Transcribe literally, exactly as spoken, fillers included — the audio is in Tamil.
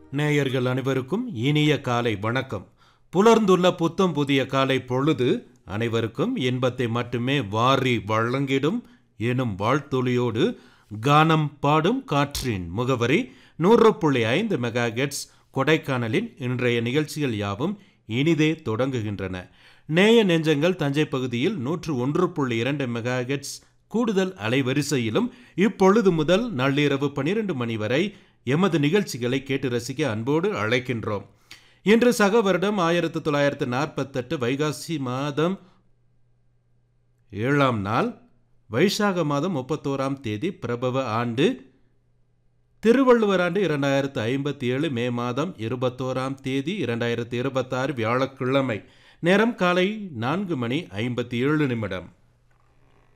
நேயர்கள் அனைவருக்கும் இனிய காலை வணக்கம். புலர்ந்துள்ள புத்தம் புதிய காலை பொழுது அனைவருக்கும் இன்பத்தை மட்டுமே வாரி வழங்கிடும் எனும் வாழ்த்தொலியோடு கானம் பாடும் காற்றின் முகவரி நூறு புள்ளி ஐந்து மெகா ஹெர்ட்ஸ் கொடைக்கானலின் இன்றைய நிகழ்ச்சிகள் யாவும் இனிதே தொடங்குகின்றன. நேய நெஞ்சங்கள் தஞ்சை பகுதியில் நூற்று ஒன்று புள்ளி இரண்டு மெகா ஹெர்ட்ஸ் கூடுதல் அலைவரிசையிலும் இப்பொழுது முதல் நள்ளிரவு பனிரெண்டு மணி வரை எமது நிகழ்ச்சிகளை கேட்டு ரசிக்க அன்போடு அழைக்கின்றோம். இன்று சக வருடம் ஆயிரத்தி தொள்ளாயிரத்தி நாற்பத்தெட்டு வைகாசி மாதம் ஏழாம் நாள், வைசாக மாதம் முப்பத்தோராம் தேதி, பிரபவ ஆண்டு திருவள்ளுவர் ஆண்டு இரண்டாயிரத்து ஐம்பத்தி ஏழு மே மாதம் இருபத்தோராம் தேதி இரண்டாயிரத்தி இருபத்தாறு வியாழக்கிழமை. நேரம் காலை நான்கு மணி ஐம்பத்தி ஏழு நிமிடம்.